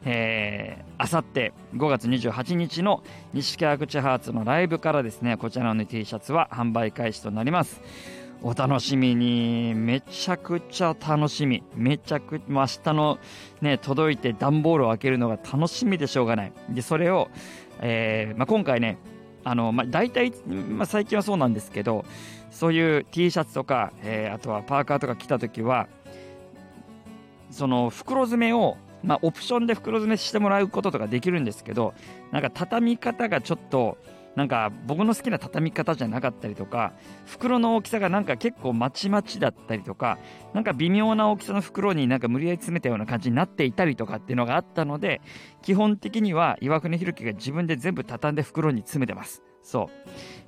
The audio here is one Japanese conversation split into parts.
あさって5月28日の西川口ハーツのライブからですね、こちらの T シャツは販売開始となります。お楽しみに。めちゃくちゃ楽しみ。明日のね、届いて段ボールを開けるのが楽しみでしょうがない。で、それを、今回ね、大体、最近はそうなんですけど、そういう T シャツとか、あとはパーカーとか着たときは、その袋詰めを、オプションで袋詰めしてもらうこととかできるんですけど、なんか畳み方がちょっと、なんか僕の好きな畳み方じゃなかったりとか、袋の大きさがなんか結構まちまちだったりとか、なんか微妙な大きさの袋になんか無理やり詰めたような感じになっていたりとかっていうのがあったので、基本的には岩船弘樹が自分で全部畳んで袋に詰めてます。そう。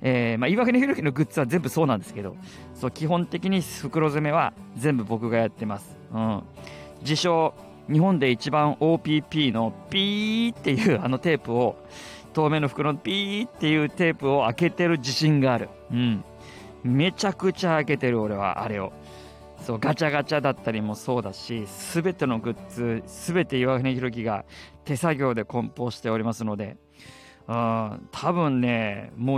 岩船弘樹のグッズは全部そうなんですけど、そう、基本的に袋詰めは全部僕がやってます。自称、日本で一番 OPP のピーっていうテープを、透明の袋のピーっていうテープを開けてる自信がある。めちゃくちゃ開けてる俺は、あれを。そう、ガチャガチャだったりもそうだし、すべてのグッズ、すべて岩船弘樹が手作業で梱包しておりますので、多分ね、もう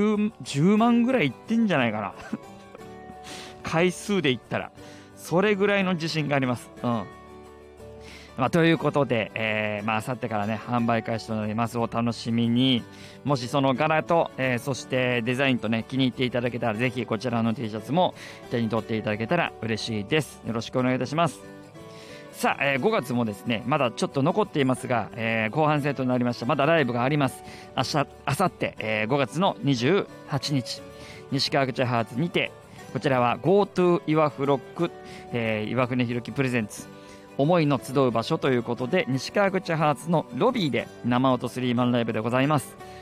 10万ぐらいいってんじゃないかな。回数で言ったら。それぐらいの自信があります。ということで、あさってからね、販売開始となります。お楽しみに。もしその柄と、そしてデザインとね、気に入っていただけたら、ぜひこちらの T シャツも手に取っていただけたら嬉しいです。よろしくお願いいたします。さあ、5月もですね、まだちょっと残っていますが、後半戦となりました。まだライブがあります。あさって、5月の28日、西川口ハーツにて、こちらは GoTo 岩フロック、岩船弘樹プレゼンツ。思いの集う場所ということで、西川口ハーツのロビーで生音スリーマンライブでございます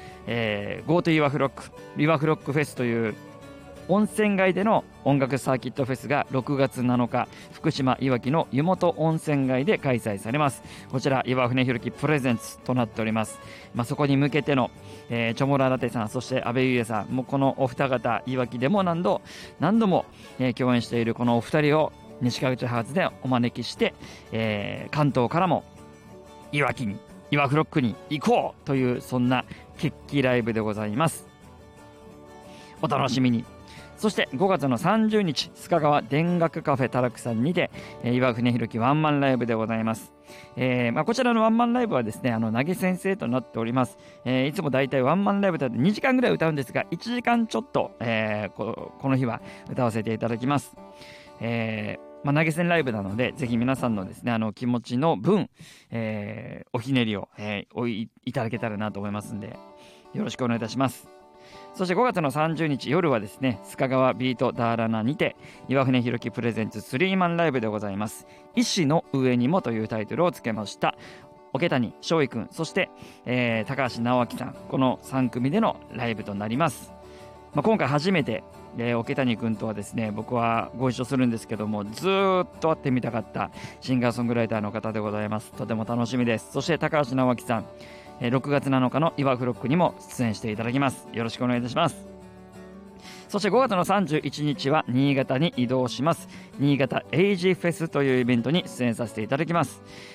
。GoTo 岩フロックフェスという温泉街での音楽サーキットフェスが6月7日、福島いわきの湯本温泉街で開催されます。こちら、岩船弘樹プレゼンツとなっております。そこに向けての、チョモララテさん、そして阿部優也さん、もうこのお二方、いわきでも何度も、共演しているこのお二人を西川口ハーツでお招きして、関東からもいわきに、岩フロックに行こうという、そんな決起ライブでございます。お楽しみに。そして5月の30日、須賀川田楽カフェたらくさんにて、岩船弘樹ワンマンライブでございます。こちらのワンマンライブはですね、投げ先生となっております。いつもだいたいワンマンライブだと2時間ぐらい歌うんですが、1時間ちょっと、この日は歌わせていただきます。投げ銭ライブなので、ぜひ皆さんのですね、気持ちの分、おひねりを、いただけたらなと思いますんで、よろしくお願いいたします。そして5月の30日夜はですね、須賀川ビートダーラナにて、岩船弘樹プレゼンツスリーマンライブでございます。石の上にもというタイトルをつけました。桶谷翔くん、そして、高橋直明さん、この3組でのライブとなります。今回初めて、桶谷くんとはですね、僕はご一緒するんですけども、ずーっと会ってみたかったシンガーソングライターの方でございます。とても楽しみです。そして高橋直明さん、6月7日の岩フロックにも出演していただきます。よろしくお願いいたします。そして5月の31日は新潟に移動します。新潟エイジフェスというイベントに出演させていただきます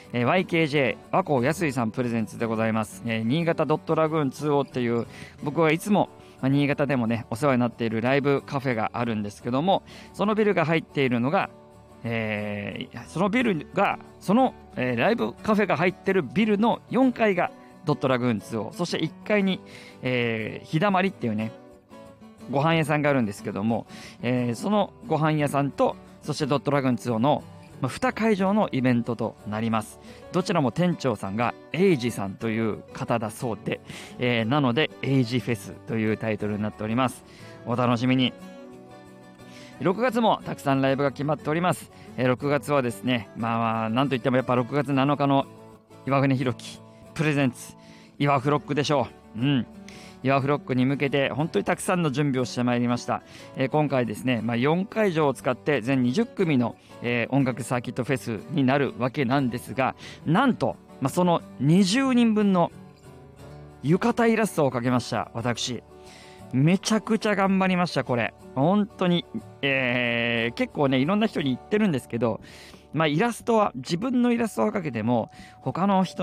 。YKJ 和光安井さんプレゼンツでございます。新潟ドットラグーン 2O っていう、僕はいつも新潟でもねお世話になっているライブカフェがあるんですけども、そのビルが入っているのが、ライブカフェが入っているビルの4階がドットラグーン2を、そして1階に、日だまりっていうねご飯屋さんがあるんですけども、そのご飯屋さんと、そしてドットラグーン2の2会場のイベントとなります。どちらも店長さんがエイジさんという方だそうで、なのでエイジフェスというタイトルになっております。お楽しみに。6月もたくさんライブが決まっております。6月はですね、なんといってもやっぱ6月7日の岩船弘樹プレゼンツ岩フロックでしょう。岩フロックに向けて本当にたくさんの準備をしてまいりました。今回ですね、4会場を使って全20組の、音楽サーキットフェスになるわけなんですが、なんと、その20人分の浴衣イラストを描けました。私めちゃくちゃ頑張りました。これ本当に、結構ねいろんな人に言ってるんですけど、イラストは自分のイラストは描けても他の人